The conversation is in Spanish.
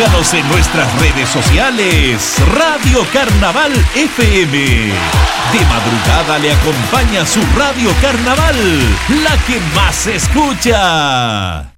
Síganos en nuestras redes sociales. Radio Carnaval FM. De madrugada le acompaña su Radio Carnaval, la que más se escucha.